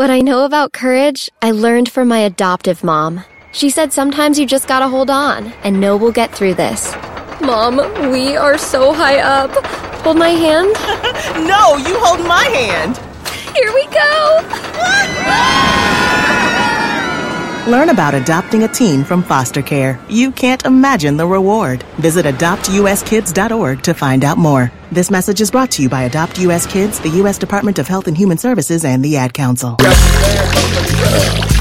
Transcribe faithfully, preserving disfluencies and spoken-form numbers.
What I know about courage, I learned from my adoptive mom. She said sometimes you just gotta hold on and know we'll get through this. Mom, we are so high up. Hold my hand. No, you hold my hand. Here we go. Learn about adopting a teen from foster care. You can't imagine the reward. Visit adopt u s kids dot org to find out more. This message is brought to you by Adopt U S Kids, the U S Department of Health and Human Services, and the Ad Council.